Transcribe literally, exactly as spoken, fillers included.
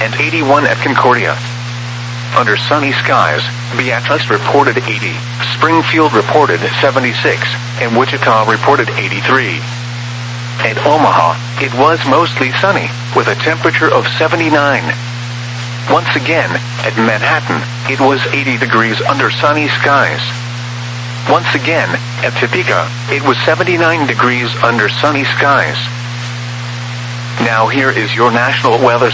and eighty-one at Concordia. Under sunny skies, Beatrice reported eighty, Springfield reported seventy-six, and Wichita reported eighty-three. At Omaha, it was mostly sunny, with a temperature of seventy-nine. Once again, at Manhattan, it was eighty degrees under sunny skies. Once again, at Topeka, it was seventy-nine degrees under sunny skies. Now here is your national weather